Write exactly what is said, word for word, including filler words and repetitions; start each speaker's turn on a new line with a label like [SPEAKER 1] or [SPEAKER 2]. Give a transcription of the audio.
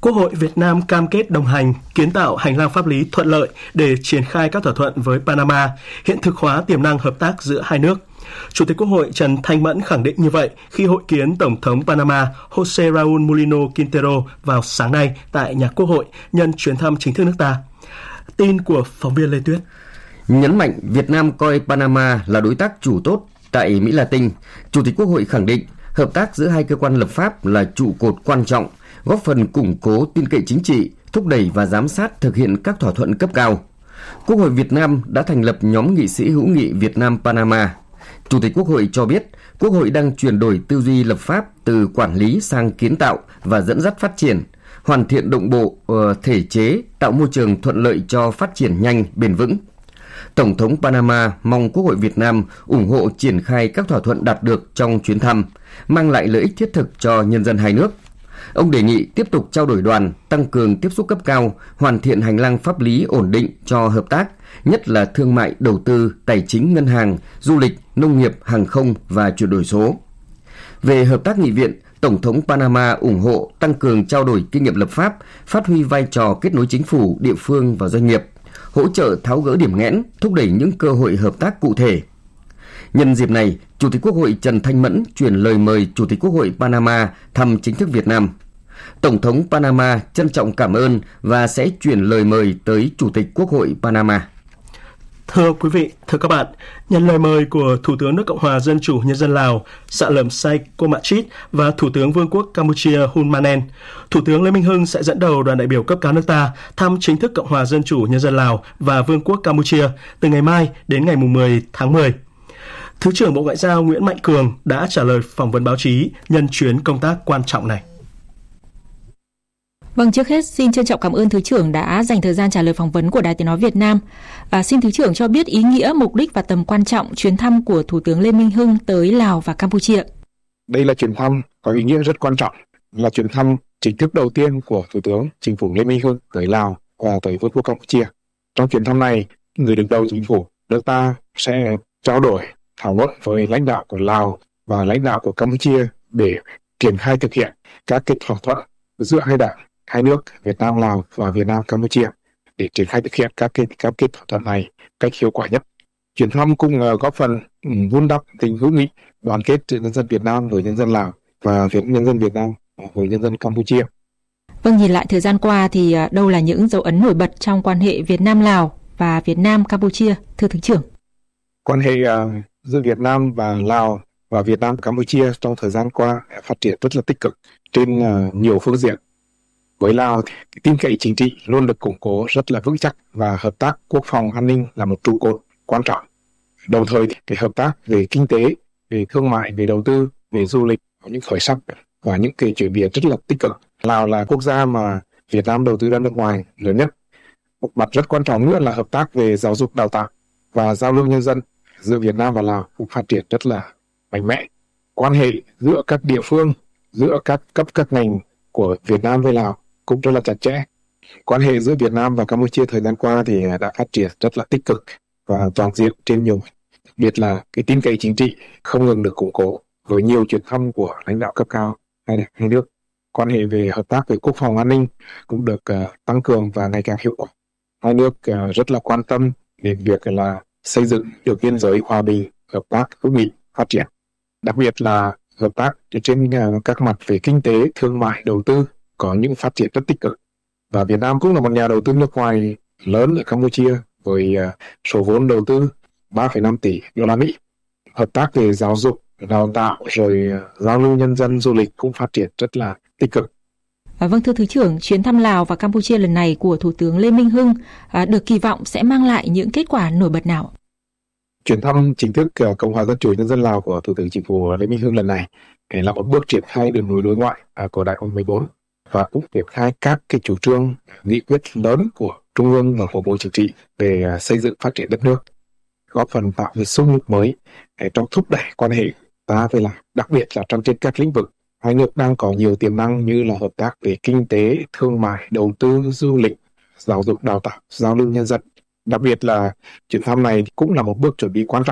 [SPEAKER 1] Quốc hội Việt Nam cam kết đồng hành, kiến tạo hành lang pháp lý thuận lợi để triển khai các thỏa thuận với Panama, hiện thực hóa tiềm năng hợp tác giữa hai nước. Chủ tịch Quốc hội Trần Thanh Mẫn khẳng định như vậy khi hội kiến Tổng thống Panama José Raúl Mulino Quintero vào sáng nay tại nhà Quốc hội nhân chuyến thăm chính thức nước ta. Tin của phóng viên Lê Tuyết.
[SPEAKER 2] Nhấn mạnh Việt Nam coi Panama là đối tác chủ tốt tại Mỹ Latin, Chủ tịch Quốc hội khẳng định hợp tác giữa hai cơ quan lập pháp là trụ cột quan trọng, góp phần củng cố tin cậy chính trị, thúc đẩy và giám sát thực hiện các thỏa thuận cấp cao. Quốc hội Việt Nam đã thành lập nhóm nghị sĩ hữu nghị Việt Nam-Panama. Chủ tịch Quốc hội cho biết, Quốc hội đang chuyển đổi tư duy lập pháp từ quản lý sang kiến tạo và dẫn dắt phát triển, hoàn thiện đồng bộ thể chế, tạo môi trường thuận lợi cho phát triển nhanh, bền vững. Tổng thống Panama mong Quốc hội Việt Nam ủng hộ triển khai các thỏa thuận đạt được trong chuyến thăm, mang lại lợi ích thiết thực cho nhân dân hai nước. Ông đề nghị tiếp tục trao đổi đoàn, tăng cường tiếp xúc cấp cao, hoàn thiện hành lang pháp lý ổn định cho hợp tác, nhất là thương mại, đầu tư, tài chính, ngân hàng, du lịch, nông nghiệp, hàng không và chuyển đổi số. Về hợp tác nghị viện, Tổng thống Panama ủng hộ tăng cường trao đổi kinh nghiệm lập pháp, phát huy vai trò kết nối chính phủ, địa phương và doanh nghiệp, hỗ trợ tháo gỡ điểm nghẽn, thúc đẩy những cơ hội hợp tác cụ thể. Nhân dịp này, Chủ tịch Quốc hội Trần Thanh Mẫn chuyển lời mời Chủ tịch Quốc hội Panama thăm chính thức Việt Nam. Tổng thống Panama trân trọng cảm ơn và sẽ chuyển lời mời tới Chủ tịch Quốc hội Panama.
[SPEAKER 1] Thưa quý vị, thưa các bạn, nhận lời mời của Thủ tướng nước Cộng hòa Dân chủ Nhân dân Lào Sạ Lầm Say Komachit và Thủ tướng Vương quốc Campuchia Hun Manen, Thủ tướng Lê Minh Hưng sẽ dẫn đầu đoàn đại biểu cấp cao nước ta thăm chính thức Cộng hòa Dân chủ Nhân dân Lào và Vương quốc Campuchia từ ngày mai đến ngày mười tháng mười. Thứ trưởng Bộ Ngoại giao Nguyễn Mạnh Cường đã trả lời phỏng vấn báo chí nhân chuyến công tác quan trọng này.
[SPEAKER 3] Vâng, trước hết xin trân trọng cảm ơn Thứ trưởng đã dành thời gian trả lời phỏng vấn của Đài Tiếng nói Việt Nam. À, xin Thứ trưởng cho biết ý nghĩa, mục đích và tầm quan trọng chuyến thăm của Thủ tướng Lê Minh Hưng tới Lào và Campuchia.
[SPEAKER 4] Đây là chuyến thăm có ý nghĩa rất quan trọng, là chuyến thăm chính thức đầu tiên của Thủ tướng Chính phủ Lê Minh Hưng tới Lào và tới Vương quốc Campuchia. Trong chuyến thăm này, người đứng đầu chính phủ nước ta sẽ trao đổi, thảo luận với lãnh đạo của Lào và lãnh đạo của Campuchia để triển khai thực hiện các cái thỏa thuận giữa hai đảng, hai nước Việt Nam Lào và Việt Nam Campuchia để triển khai thực hiện các cái cam kết thỏa thuận này cách hiệu quả nhất. Chuyến thăm cũng uh, góp phần um, vun đắp tình hữu nghị, đoàn kết giữa nhân dân Việt Nam với nhân dân Lào và Việt nhân dân Việt Nam với nhân dân Campuchia.
[SPEAKER 3] Vâng, nhìn lại thời gian qua thì uh, đâu là những dấu ấn nổi bật trong quan hệ Việt Nam Lào và Việt Nam Campuchia, thưa Thứ trưởng?
[SPEAKER 4] Quan hệ uh, giữa Việt Nam và Lào và Việt Nam Campuchia trong thời gian qua phát triển rất là tích cực trên uh, nhiều phương diện. Với Lào, thì tin cậy chính trị luôn được củng cố rất là vững chắc và hợp tác quốc phòng an ninh là một trụ cột quan trọng. Đồng thời, thì cái hợp tác về kinh tế, về thương mại, về đầu tư, về du lịch có những khởi sắc và những cái chuyển biến rất là tích cực. Lào là quốc gia mà Việt Nam đầu tư ra nước ngoài lớn nhất. Một mặt rất quan trọng nữa là hợp tác về giáo dục đào tạo và giao lưu nhân dân giữa Việt Nam và Lào cũng phát triển rất là mạnh mẽ. Quan hệ giữa các địa phương, giữa các cấp các ngành của Việt Nam với Lào cũng rất là chặt chẽ. Quan hệ giữa Việt Nam và Campuchia thời gian qua thì đã phát triển rất là tích cực và toàn diện trên nhiều, đặc biệt là cái tin cậy chính trị không ngừng được củng cố với nhiều chuyến thăm của lãnh đạo cấp cao hai, hai nước. Quan hệ về hợp tác về quốc phòng an ninh cũng được uh, tăng cường và ngày càng hiệu quả. Hai nước uh, rất là quan tâm đến việc là xây dựng được biên giới hòa bình, hợp tác hữu nghị phát triển. Đặc biệt là hợp tác trên uh, các mặt về kinh tế, thương mại, đầu tư có những phát triển rất tích cực. Và Việt Nam cũng là một nhà đầu tư nước ngoài lớn ở Campuchia với uh, số vốn đầu tư ba phẩy năm tỷ đô la Mỹ. Hợp tác về giáo dục, đào tạo rồi uh, giao lưu nhân dân, du lịch cũng phát triển rất là tích cực.
[SPEAKER 3] À, vâng, thưa Thứ trưởng, chuyến thăm Lào và Campuchia lần này của Thủ tướng Lê Minh Hưng à, được kỳ vọng sẽ mang lại những kết quả nổi bật nào?
[SPEAKER 4] Chuyến thăm chính thức uh, Cộng hòa Dân chủ Nhân dân Lào của Thủ tướng Chính phủ Lê Minh Hưng lần này là một bước triển khai đường lối đối ngoại uh, của Đại hội mười bốn và cũng triển khai các cái chủ trương nghị quyết lớn của Trung ương và của Bộ Chính trị về uh, xây dựng phát triển đất nước, góp phần tạo một xung lực mới uh, trong thúc đẩy quan hệ ta với Lào, đặc biệt là trong trên các lĩnh vực hai nước đang có nhiều tiềm năng như là hợp tác về kinh tế, thương mại, đầu tư, du lịch, giáo dục đào tạo, giao lưu nhân dân. Đặc biệt là chuyến thăm này cũng là một bước chuẩn bị quan trọng